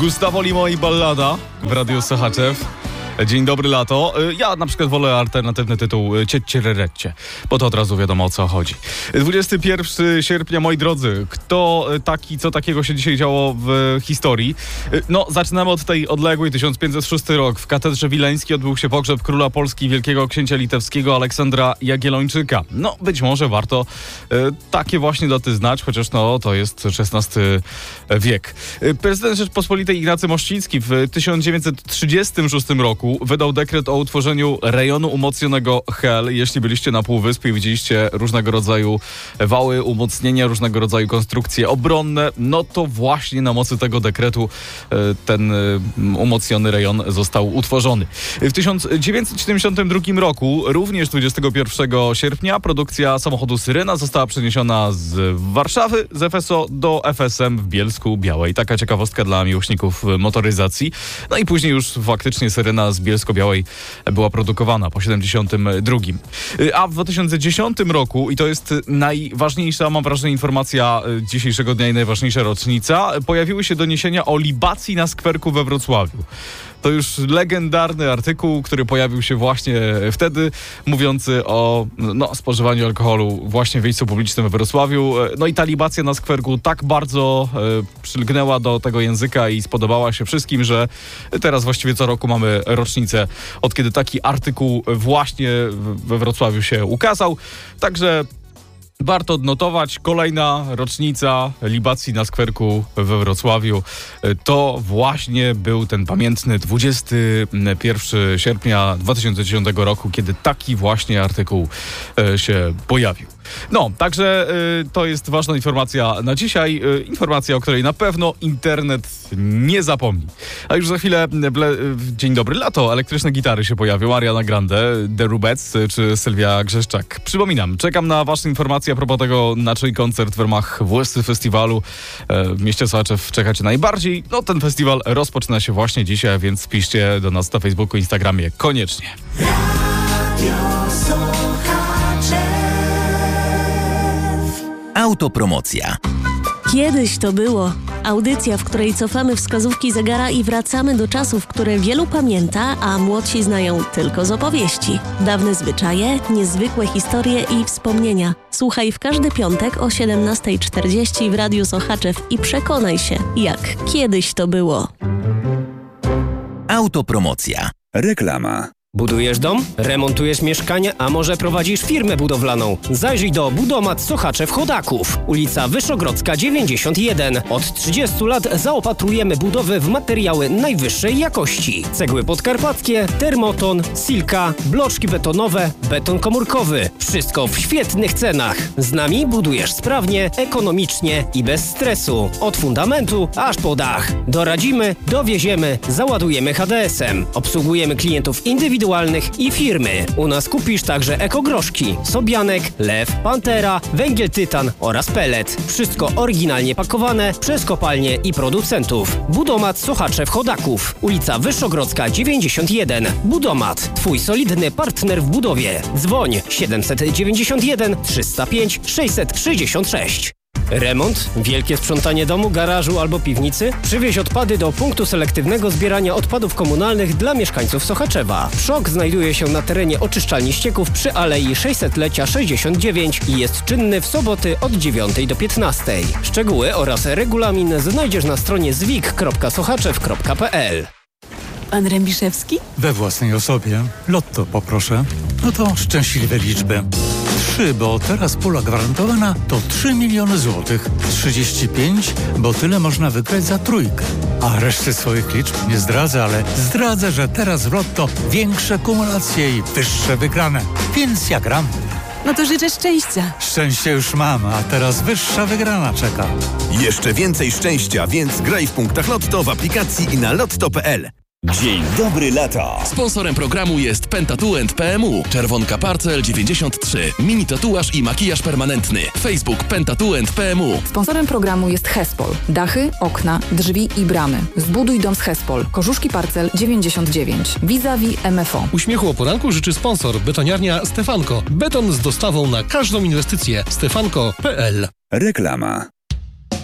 Gustavo Limo i Ballada w Radiu Sochaczew. Dzień dobry, lato. Ja na przykład wolę alternatywny tytuł Cieciererecie, bo to od razu wiadomo, o co chodzi. 21 sierpnia, moi drodzy. Co takiego się dzisiaj działo w historii? No, zaczynamy od tej odległej, 1506 rok. W katedrze wileńskiej odbył się pogrzeb króla Polski, wielkiego księcia litewskiego Aleksandra Jagiellończyka. No, być może warto takie właśnie daty znać, chociaż to jest XVI wiek. Prezydent Rzeczpospolitej Ignacy Mościcki w 1936 roku wydał dekret o utworzeniu rejonu umocnionego Hel. Jeśli byliście na Półwyspie i widzieliście różnego rodzaju wały, umocnienia, różnego rodzaju konstrukcje obronne, no to właśnie na mocy tego dekretu ten umocniony rejon został utworzony. W 1972 roku, również 21 sierpnia, produkcja samochodu Syrena została przeniesiona z Warszawy, z FSO do FSM w Bielsku Białej. Taka ciekawostka dla miłośników motoryzacji. No i później już faktycznie Syrena z Bielsko-Białej była produkowana po 72. A w 2010 roku, i to jest najważniejsza, mam wrażenie, informacja dzisiejszego dnia i najważniejsza rocznica, pojawiły się doniesienia o libacji na skwerku we Wrocławiu. To już legendarny artykuł, który pojawił się właśnie wtedy, mówiący o spożywaniu alkoholu właśnie w miejscu publicznym we Wrocławiu. No i ta libacja na skwerku tak bardzo przylgnęła do tego języka i spodobała się wszystkim, że teraz właściwie co roku mamy rocznicę, od kiedy taki artykuł właśnie we Wrocławiu się ukazał. Także warto odnotować, kolejna rocznica libacji na skwerku we Wrocławiu. To właśnie był ten pamiętny 21 sierpnia 2010 roku, kiedy taki właśnie artykuł się pojawił. No, także to jest ważna informacja na dzisiaj. Informacja, o której na pewno internet nie zapomni. A już za chwilę Dzień dobry, lato. Elektryczne gitary się pojawią. Ariana Grande, The Rubettes czy Sylwia Grzeszczak. Przypominam, czekam na wasze informacje a propos tego, na czyj koncert w ramach WSC Festiwalu w mieście Sochaczew czekacie najbardziej. No, ten festiwal rozpoczyna się właśnie dzisiaj, więc piszcie do nas na Facebooku, Instagramie koniecznie. Autopromocja. Kiedyś to było. Audycja, w której cofamy wskazówki zegara i wracamy do czasów, które wielu pamięta, a młodsi znają tylko z opowieści. Dawne zwyczaje, niezwykłe historie i wspomnienia. Słuchaj w każdy piątek o 17:40 w Radiu Sochaczew i przekonaj się, jak kiedyś to było. Autopromocja. Reklama. Budujesz dom? Remontujesz mieszkanie? A może prowadzisz firmę budowlaną? Zajrzyj do Budomat Sochaczew Chodaków. Ulica Wyszogrodzka 91. Od 30 lat zaopatrujemy budowy w materiały najwyższej jakości. Cegły podkarpackie, termoton, silka, bloczki betonowe, beton komórkowy. Wszystko w świetnych cenach. Z nami budujesz sprawnie, ekonomicznie i bez stresu. Od fundamentu aż po dach. Doradzimy, dowieziemy, załadujemy HDS-em. Obsługujemy klientów indywidualnych i firmy. U nas kupisz także ekogroszki, sobianek, lew, pantera, węgiel tytan oraz pellet. Wszystko oryginalnie pakowane przez kopalnie i producentów. Budomat Sochaczew Chodaków. Ulica Wyszogrodzka 91. Budomat. Twój solidny partner w budowie. Dzwoń 791 305 666. Remont? Wielkie sprzątanie domu, garażu albo piwnicy? Przywieź odpady do punktu selektywnego zbierania odpadów komunalnych dla mieszkańców Sochaczewa. Przok znajduje się na terenie oczyszczalni ścieków przy Alei 600-lecia 69 i jest czynny w soboty od 9 do 15. Szczegóły oraz regulamin znajdziesz na stronie zwik.sochaczew.pl. Pan Rębiszewski? We własnej osobie. Lotto poproszę. No to szczęśliwe liczby. 3, bo teraz pula gwarantowana to 3 miliony złotych. 35, bo tyle można wygrać za trójkę. A reszty swoich liczb nie zdradzę, ale zdradzę, że teraz w Lotto większe kumulacje i wyższe wygrane. Więc ja gram. No to życzę szczęścia. Szczęście już mam, a teraz wyższa wygrana czeka. Jeszcze więcej szczęścia, więc graj w punktach Lotto w aplikacji i na lotto.pl. Dzień dobry, lata. Sponsorem programu jest Pentatuent PMU. Czerwonka Parcel 93. Mini tatuaż i makijaż permanentny. Facebook Pentatuent PMU. Sponsorem programu jest Hespol. Dachy, okna, drzwi i bramy. Zbuduj dom z Hespol. Korzuszki Parcel 99. Vis-a-vis MFO. Uśmiechu o poranku życzy sponsor betoniarnia Stefanko. Beton z dostawą na każdą inwestycję. Stefanko.pl. Reklama.